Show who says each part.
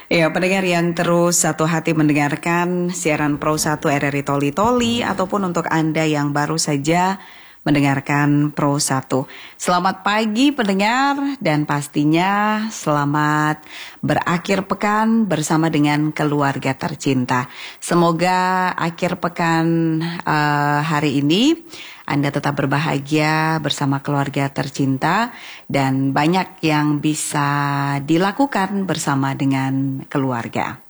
Speaker 1: Ya, pendengar yang terus satu hati mendengarkan siaran Pro 1 RRI Toli Toli ataupun untuk Anda yang baru saja mendengarkan Pro 1. Selamat pagi pendengar dan pastinya selamat berakhir pekan bersama dengan keluarga tercinta. Semoga akhir pekan hari ini Anda tetap berbahagia bersama keluarga tercinta dan banyak yang bisa dilakukan bersama dengan keluarga.